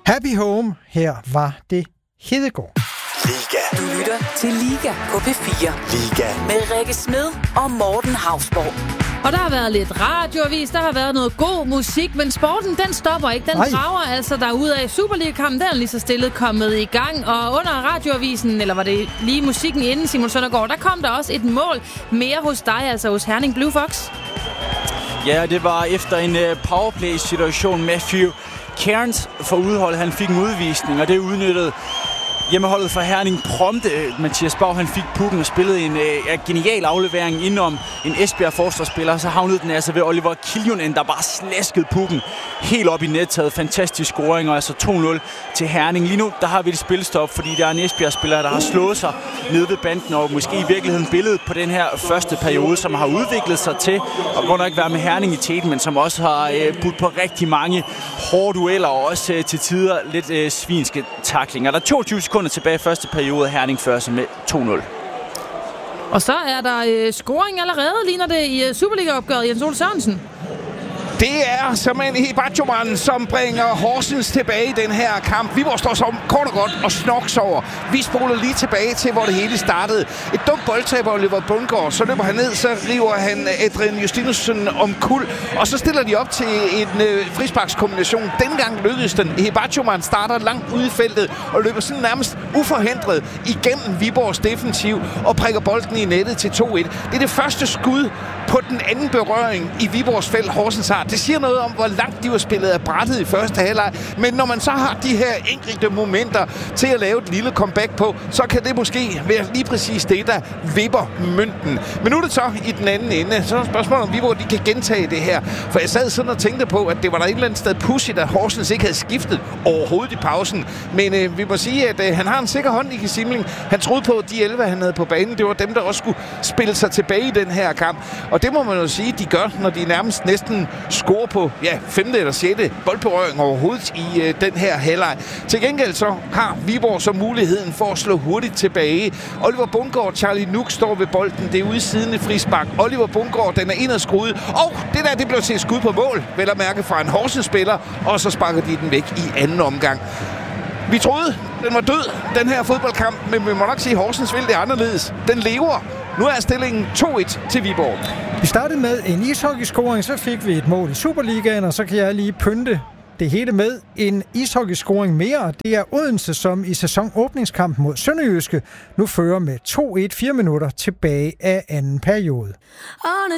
Happy Home, her var det Hedegaard. Liga. Du lytter til Liga på P4. Liga. Med Rikke Smed og Morten Hausborg. Og der har været lidt radioavis, der har været noget god musik, men sporten, den stopper ikke. Den drager altså derudad. Superliga-kampen, den er lige så stille kommet i gang. Og under radioavisen, eller var det lige musikken inden, Simon Søndergaard, der kom der også et mål mere hos dig, altså hos Herning Blue Fox. Ja, det var efter en powerplay-situation. Matthew Cairns for udholdet, han fik en udvisning, og det udnyttede hjemmeholdet for Herning prompte. Mathias Bau, han fik pukken og spillede en genial aflevering indenom en Esbjerg forsvarsspiller. Så havnede den altså ved Oliver Kiljunen, der bare slaskede pukken helt op i nettet. Fantastisk scoring, og altså 2-0 til Herning. Lige nu, der har vi et spilstop, fordi der er en Esbjerg-spiller, der har slået sig ned ved banden, og måske i virkeligheden billedet på den her første periode, som har udviklet sig til at godt nok være med Herning i teten, men som også har budt på rigtig mange hårde dueller, og også til tider lidt svinske tacklinger. Der er 22 sekunder tilbage i første periode, Herning fører sig med 2-0. Og så er der scoring allerede, ligner det i Superliga-opgøret, Jens Ole Sørensen. Det er simpelthen Hebachoman, som bringer Horsens tilbage i den her kamp. Viborg står som kort og godt og snoks over. Vi spoler lige tilbage til, hvor det hele startede. Et dumt boldtab af Oliver Bundgaard. Så løber han ned, så river han Adrian Justinussen om kul. Og så stiller de op til en frisparkskombination. Dengang lykkedes den. Hebachoman starter langt ude i feltet og løber sådan nærmest uforhindret igennem Viborgs defensiv og prikker bolden i nettet til 2-1. Det er det første skud på den anden berøring i Viborgs felt, Horsens har. Det siger noget om, hvor langt de var spillet af brættet i første halvleg. Men når man så har de her enkelte momenter til at lave et lille comeback på, så kan det måske være lige præcis det, der vipper mønten. Men nu er det så i den anden ende. Så er spørgsmålet om Viborg, de kan gentage det her. For jeg sad sådan og tænkte på, at det var der et eller andet sted pudsigt, at Horsens ikke havde skiftet overhovedet i pausen. Men vi må sige, at han har en sikker hånd i Simling. Han troede på, at de 11, han havde på banen, det var dem, der også skulle spille sig tilbage i den her kamp. Og det må man jo sige, de gør, når de nærmest næsten score på 5. eller 6. boldberøring overhovedet i den her halvleg. Til gengæld så har Viborg så muligheden for at slå hurtigt tilbage. Oliver Bundgaard, Charlie Nuk står ved bolden. Det er ude i siden i frispark. Oliver Bundgaard, den er indadskruet. Og det blev til et skud på mål, vel at mærke fra en Horsens-spiller. Og så sparker de den væk i anden omgang. Vi troede, den var død, den her fodboldkamp, men vi må nok sige, at Horsens vil det anderledes. Den lever. Nu er stillingen 2-1 til Viborg. Vi startede med en ishockeyscoring, så fik vi et mål i Superligaen, og så kan jeg lige pynte det hele med en ishockeyscoring mere. Det er Odense, som i sæsonåbningskampen mod Sønderjyske nu fører med 2-1 4 minutter tilbage af anden periode. On a